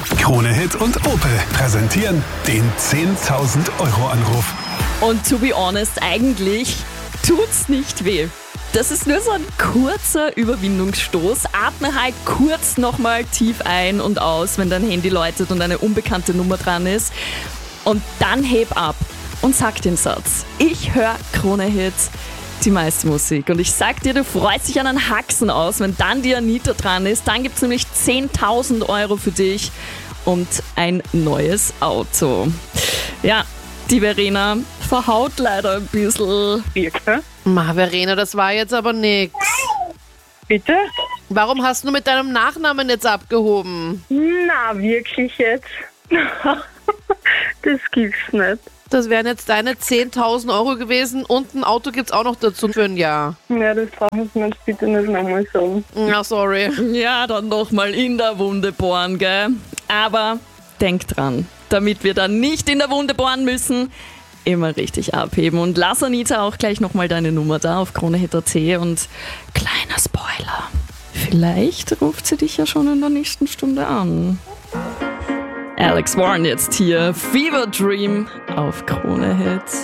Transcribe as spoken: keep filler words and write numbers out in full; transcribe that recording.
Krone Hit und Opel präsentieren den zehntausend Euro Anruf. Und to be honest, eigentlich tut's nicht weh. Das ist nur so ein kurzer Überwindungsstoß. Atme halt kurz nochmal tief ein und aus, wenn dein Handy läutet und eine unbekannte Nummer dran ist. Und dann heb ab und sag den Satz: Ich höre Krone Hit, die meiste Musik. Und ich sag dir, du freust dich an einen Haxen aus, wenn dann die Anita dran ist. Dann gibt's nämlich zehntausend Euro für dich und ein neues Auto. Ja, die Verena verhaut leider ein bisschen. Birke? Ma, Verena, das war jetzt aber nix. Bitte? Warum hast du mit deinem Nachnamen jetzt abgehoben? Na, wirklich jetzt? Das gibt's nicht. Das wären jetzt deine zehntausend Euro gewesen und ein Auto gibt's auch noch dazu für ein Jahr. Ja, das brauchen Sie mir jetzt bitte nicht nochmal sagen. Ja, sorry. Ja, dann noch mal in der Wunde bohren, gell? Aber denk dran, damit wir dann nicht in der Wunde bohren müssen, immer richtig abheben. Und lass Anita auch gleich nochmal deine Nummer da auf kronehit punkt at. Und kleiner Spoiler, vielleicht ruft sie dich ja schon in der nächsten Stunde an. Alex Warren jetzt hier, Fever Dream auf Krone Hit.